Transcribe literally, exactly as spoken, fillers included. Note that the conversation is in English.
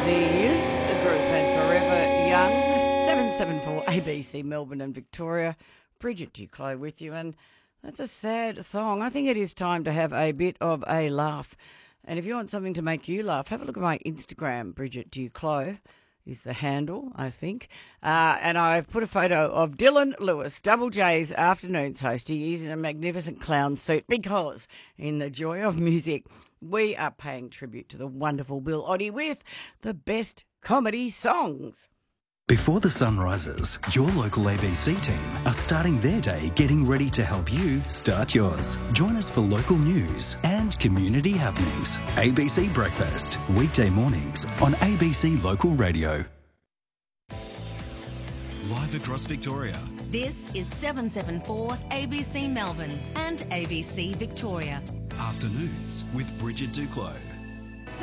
The Youth, the group, and Forever Young. seven seven four A B C Melbourne and Victoria. Bridget Duclos with you, and that's a sad song. I think it is time to have a bit of a laugh. And if you want something to make you laugh, have a look at my Instagram. Bridget Duclos is the handle, I think. Uh, and I've put a photo of Dylan Lewis, Double J's afternoons host. He is in a magnificent clown suit because in the joy of music, we are paying tribute to the wonderful Bill Oddie with the best comedy songs. Before the sun rises, your local A B C team are starting their day getting ready to help you start yours. Join us for local news and community happenings. A B C Breakfast, weekday mornings on A B C Local Radio. Live across Victoria. This is seven seven four A B C Melbourne and A B C Victoria. Afternoons with Bridget Duclos.